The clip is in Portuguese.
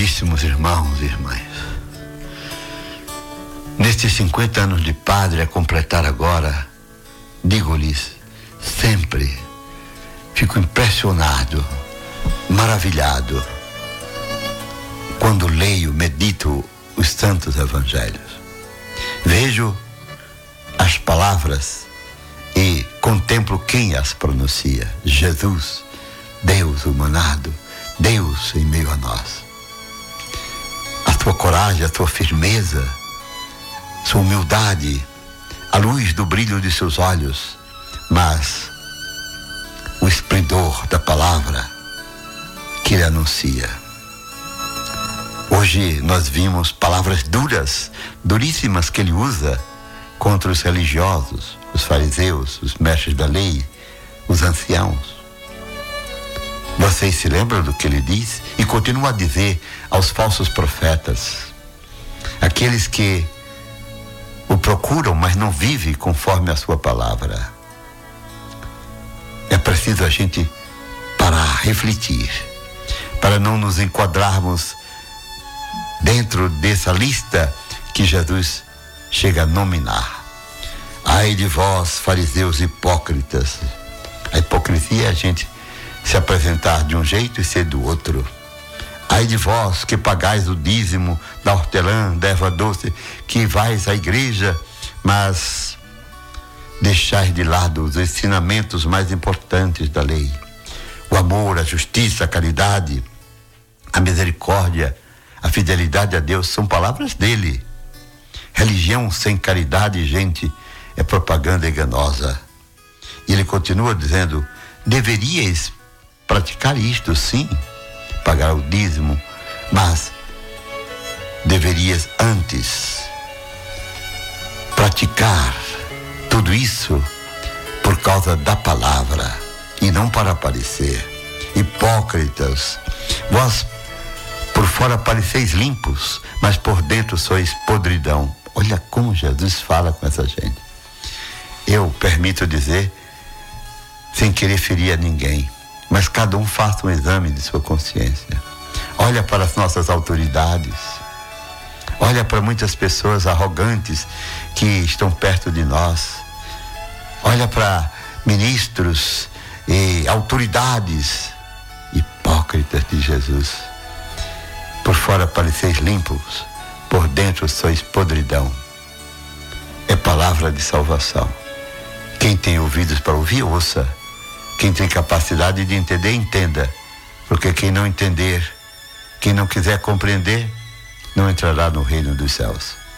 Caríssimos irmãos e irmãs, nestes 50 anos de padre a completar agora, digo-lhes, sempre fico impressionado, maravilhado, quando leio, medito os santos evangelhos. Vejo as palavras e contemplo quem as pronuncia. Jesus, Deus humanado, Deus em meio a nós. A tua coragem, a tua firmeza, sua humildade, a luz do brilho de seus olhos, mas o esplendor da palavra que ele anuncia. Hoje nós vimos palavras duras, duríssimas que ele usa contra os religiosos, os fariseus, os mestres da lei, os anciãos. Vocês se lembram do que ele diz? E continua a dizer aos falsos profetas, aqueles que o procuram, mas não vivem conforme a sua palavra. É preciso a gente parar, refletir, para não nos enquadrarmos dentro dessa lista que Jesus chega a nominar. Ai de vós, fariseus hipócritas. A hipocrisia é a gente se apresentar de um jeito e ser do outro. Ai de vós que pagais o dízimo da hortelã, da erva doce, que vais à igreja, mas deixais de lado os ensinamentos mais importantes da lei. O amor, a justiça, a caridade, a misericórdia, a fidelidade a Deus são palavras dele. Religião sem caridade, gente, é propaganda enganosa. E ele continua dizendo, deveríeis praticar isto, sim, pagar o dízimo, mas deverias antes praticar tudo isso por causa da palavra e não para aparecer. Hipócritas, vós por fora pareceis limpos, mas por dentro sois podridão. Olha como Jesus fala com essa gente. Eu permito dizer, sem querer ferir a ninguém, mas cada um faça um exame de sua consciência. Olha para as nossas autoridades, olha para muitas pessoas arrogantes que estão perto de nós, olha para ministros e autoridades hipócritas de Jesus. Por fora pareceis limpos, por dentro sois podridão. É palavra de salvação. Quem tem ouvidos para ouvir, ouça. Quem tem capacidade de entender, entenda. Porque quem não entender, quem não quiser compreender, não entrará no reino dos céus.